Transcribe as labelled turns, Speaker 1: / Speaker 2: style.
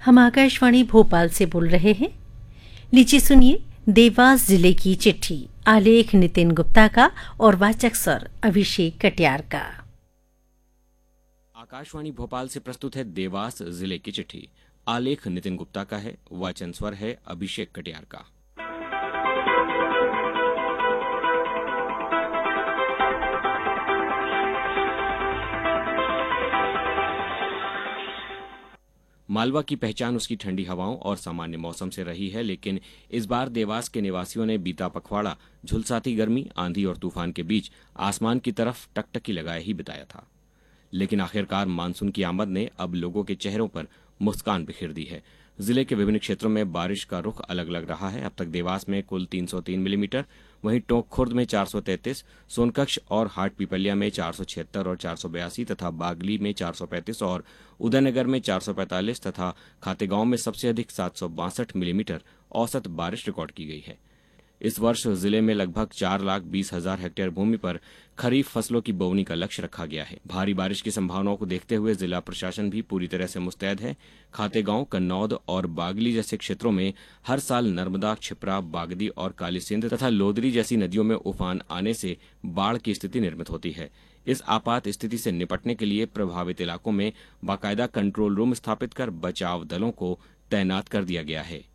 Speaker 1: हम आकाशवाणी भोपाल से बोल रहे हैं। लीजिए सुनिए देवास जिले की चिट्ठी। आलेख नितिन गुप्ता का और वाचक स्वर अभिषेक कटियार का।
Speaker 2: आकाशवाणी भोपाल से प्रस्तुत है देवास जिले की चिट्ठी। आलेख नितिन गुप्ता का है, वाचन स्वर है अभिषेक कटियार का। मालवा की पहचान उसकी ठंडी हवाओं और सामान्य मौसम से रही है, लेकिन इस बार देवास के निवासियों ने बीता पखवाड़ा झुलसाती गर्मी, आंधी और तूफान के बीच आसमान की तरफ टकटकी लगाए ही बिताया था। लेकिन आखिरकार मानसून की आमद ने अब लोगों के चेहरों पर मुस्कान बिखेर दी है। जिले के विभिन्न क्षेत्रों में बारिश का रुख अलग अलग रहा है। अब तक देवास में कुल 303 मिलीमीटर, वहीं टोंक खुर्द में 433, सोनकच्छ और हाट पीपलिया में 476 और 482 तथा बागली में 435 और उदयनगर में 445 तथा खातेगांव में सबसे अधिक 762 मिलीमीटर औसत बारिश रिकॉर्ड की गई है। इस वर्ष जिले में लगभग 4,20,000 हेक्टेयर भूमि पर खरीफ फसलों की बोवनी का लक्ष्य रखा गया है। भारी बारिश की संभावनाओं को देखते हुए जिला प्रशासन भी पूरी तरह से मुस्तैद है। खातेगांव, कन्नौद और बागली जैसे क्षेत्रों में हर साल नर्मदा, क्षिप्रा, बागदी और काली सिंध तथा लोदरी जैसी नदियों में उफान आने से बाढ़ की स्थिति निर्मित होती है। इस आपात स्थिति से निपटने के लिए प्रभावित इलाकों में बाकायदा कंट्रोल रूम स्थापित कर बचाव दलों को तैनात कर दिया गया है।